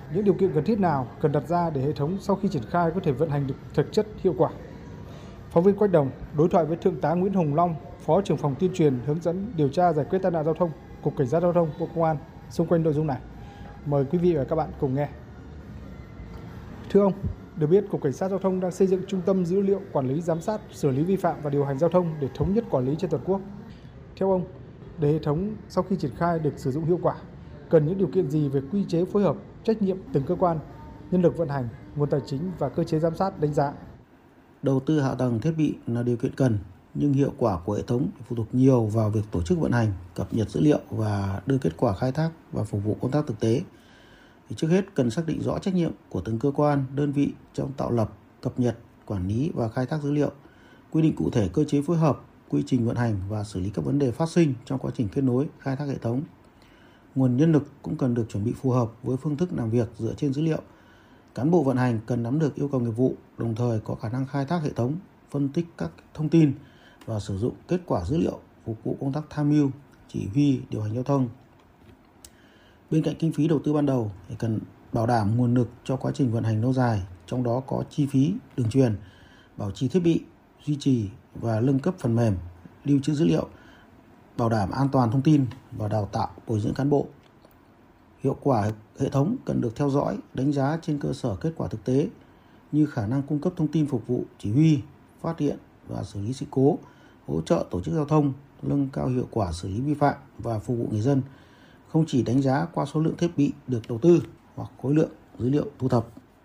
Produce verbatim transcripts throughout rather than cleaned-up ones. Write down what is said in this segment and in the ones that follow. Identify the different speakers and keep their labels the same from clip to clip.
Speaker 1: những điều kiện cần thiết nào cần đặt ra để hệ thống sau khi triển khai có thể vận hành được thực chất hiệu quả. Phóng viên Quách Đồng đối thoại với Thượng tá Nguyễn Hồng Long, Phó trưởng phòng tuyên truyền hướng dẫn điều tra giải quyết tai nạn giao thông, Cục Cảnh sát Giao thông Bộ Công an xung quanh nội dung này. Mời quý vị và các bạn cùng nghe. Thưa ông, được biết Cục Cảnh sát Giao thông đang xây dựng trung tâm dữ liệu quản lý giám sát, xử lý vi phạm và điều hành giao thông để thống nhất quản lý trên toàn quốc. Theo ông, để hệ thống sau khi triển khai được sử dụng hiệu quả, cần những điều kiện gì về quy chế phối hợp, trách nhiệm từng cơ quan, nhân lực vận hành, nguồn tài chính và cơ chế giám sát đánh giá?
Speaker 2: Đầu tư hạ tầng thiết bị là điều kiện cần, nhưng hiệu quả của hệ thống phụ thuộc nhiều vào việc tổ chức vận hành, cập nhật dữ liệu và đưa kết quả khai thác và phục vụ công tác thực tế. Thì trước hết cần xác định rõ trách nhiệm của từng cơ quan, đơn vị trong tạo lập, cập nhật, quản lý và khai thác dữ liệu, quy định cụ thể cơ chế phối hợp, quy trình vận hành và xử lý các vấn đề phát sinh trong quá trình kết nối, khai thác hệ thống. Nguồn nhân lực cũng cần được chuẩn bị phù hợp với phương thức làm việc dựa trên dữ liệu. Cán bộ vận hành cần nắm được yêu cầu nghiệp vụ, đồng thời có khả năng khai thác hệ thống, phân tích các thông tin và sử dụng kết quả dữ liệu phục vụ công tác tham mưu, chỉ huy, điều hành giao thông. Bên cạnh kinh phí đầu tư ban đầu thì cần bảo đảm nguồn lực cho quá trình vận hành lâu dài, trong đó có chi phí đường truyền, bảo trì thiết bị, duy trì và nâng cấp phần mềm, lưu trữ dữ liệu, bảo đảm an toàn thông tin và đào tạo bồi dưỡng cán bộ. Hiệu quả hệ thống cần được theo dõi, đánh giá trên cơ sở kết quả thực tế như khả năng cung cấp thông tin phục vụ chỉ huy, phát hiện và xử lý sự cố, hỗ trợ tổ chức giao thông, nâng cao hiệu quả xử lý vi phạm và phục vụ người dân, không chỉ đánh giá qua số lượng thiết bị được đầu tư hoặc khối lượng dữ liệu thu thập.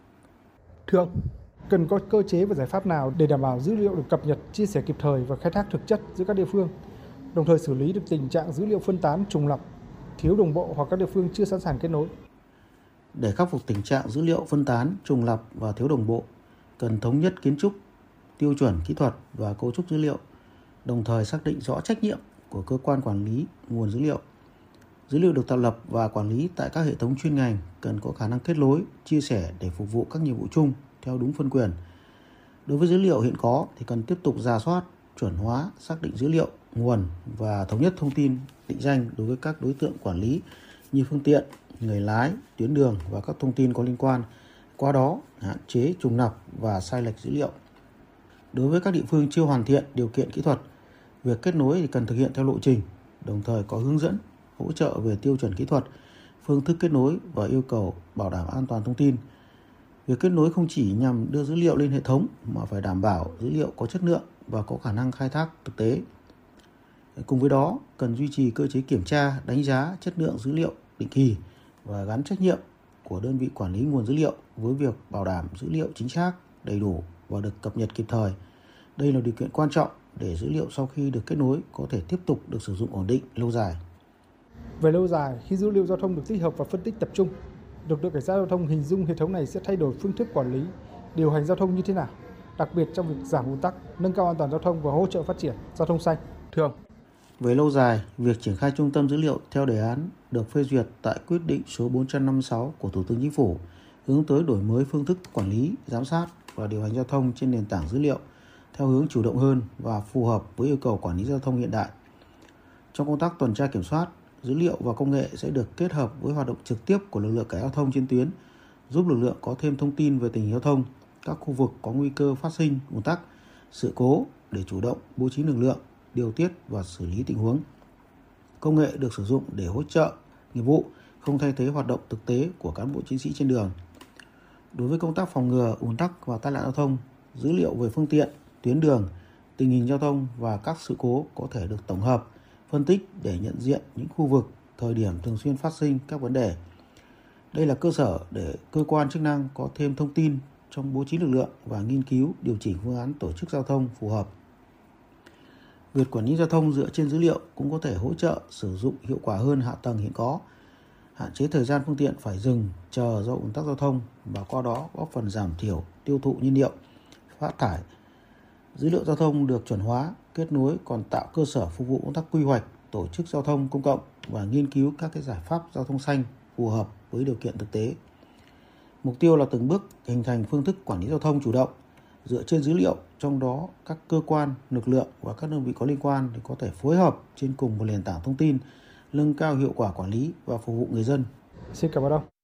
Speaker 1: Thưa ông, cần có cơ chế và giải pháp nào để đảm bảo dữ liệu được cập nhật, chia sẻ kịp thời và khai thác thực chất giữa các địa phương, đồng thời xử lý được tình trạng dữ liệu phân tán, trùng lặp, thiếu đồng bộ hoặc các địa phương chưa sẵn sàng kết nối?
Speaker 2: Để khắc phục tình trạng dữ liệu phân tán, trùng lặp và thiếu đồng bộ, cần thống nhất kiến trúc, tiêu chuẩn kỹ thuật và cấu trúc dữ liệu, đồng thời xác định rõ trách nhiệm của cơ quan quản lý nguồn dữ liệu. Dữ liệu được tạo lập và quản lý tại các hệ thống chuyên ngành cần có khả năng kết nối, chia sẻ để phục vụ các nhiệm vụ chung theo đúng phân quyền. Đối với dữ liệu hiện có thì cần tiếp tục rà soát, chuẩn hóa, xác định dữ liệu, nguồn và thống nhất thông tin định danh đối với các đối tượng quản lý như phương tiện, người lái, tuyến đường và các thông tin có liên quan. Qua đó, hạn chế trùng lặp và sai lệch dữ liệu. Đối với các địa phương chưa hoàn thiện điều kiện kỹ thuật, việc kết nối thì cần thực hiện theo lộ trình, đồng thời có hướng dẫn, hỗ trợ về tiêu chuẩn kỹ thuật, phương thức kết nối và yêu cầu bảo đảm an toàn thông tin. Việc kết nối không chỉ nhằm đưa dữ liệu lên hệ thống mà phải đảm bảo dữ liệu có chất lượng và có khả năng khai thác thực tế. Cùng với đó, cần duy trì cơ chế kiểm tra, đánh giá chất lượng dữ liệu định kỳ và gắn trách nhiệm của đơn vị quản lý nguồn dữ liệu với việc bảo đảm dữ liệu chính xác, đầy đủ và được cập nhật kịp thời. Đây là điều kiện quan trọng để dữ liệu sau khi được kết nối có thể tiếp tục được sử dụng ổn định lâu dài.
Speaker 1: Về lâu dài, khi dữ liệu giao thông được tích hợp và phân tích tập trung, lực lượng cảnh sát giao thông hình dung hệ thống này sẽ thay đổi phương thức quản lý, điều hành giao thông như thế nào, đặc biệt trong việc giảm ùn tắc, nâng cao an toàn giao thông và hỗ trợ phát triển giao thông xanh? Thưa ông,
Speaker 2: về lâu dài, việc triển khai trung tâm dữ liệu theo đề án được phê duyệt tại quyết định số bốn trăm năm mươi sáu của Thủ tướng Chính phủ hướng tới đổi mới phương thức quản lý, giám sát và điều hành giao thông trên nền tảng dữ liệu theo hướng chủ động hơn và phù hợp với yêu cầu quản lý giao thông hiện đại. Trong công tác tuần tra kiểm soát, dữ liệu và công nghệ sẽ được kết hợp với hoạt động trực tiếp của lực lượng cảnh sát giao thông trên tuyến, giúp lực lượng có thêm thông tin về tình hình giao thông, các khu vực có nguy cơ phát sinh ùn tắc, sự cố để chủ động bố trí lực lượng, điều tiết và xử lý tình huống. Công nghệ được sử dụng để hỗ trợ nghiệp vụ, không thay thế hoạt động thực tế của cán bộ chiến sĩ trên đường. Đối với công tác phòng ngừa ùn tắc và tai nạn giao thông, dữ liệu về phương tiện, tuyến đường, tình hình giao thông và các sự cố có thể được tổng hợp, phân tích để nhận diện những khu vực, thời điểm thường xuyên phát sinh các vấn đề. Đây là cơ sở để cơ quan chức năng có thêm thông tin trong bố trí lực lượng và nghiên cứu điều chỉnh phương án tổ chức giao thông phù hợp. Việc quản lý giao thông dựa trên dữ liệu cũng có thể hỗ trợ sử dụng hiệu quả hơn hạ tầng hiện có, hạn chế thời gian phương tiện phải dừng, chờ do ùn tắc giao thông và qua đó góp phần giảm thiểu tiêu thụ nhiên liệu, phát thải. Dữ liệu giao thông được chuẩn hóa, kết nối còn tạo cơ sở phục vụ công tác quy hoạch, tổ chức giao thông công cộng và nghiên cứu các cái giải pháp giao thông xanh phù hợp với điều kiện thực tế. Mục tiêu là từng bước hình thành phương thức quản lý giao thông chủ động, dựa trên dữ liệu, trong đó các cơ quan, lực lượng và các đơn vị có liên quan thì có thể phối hợp trên cùng một nền tảng thông tin, nâng cao hiệu quả quản lý và phục vụ người dân.
Speaker 1: xin cảm ơn ông.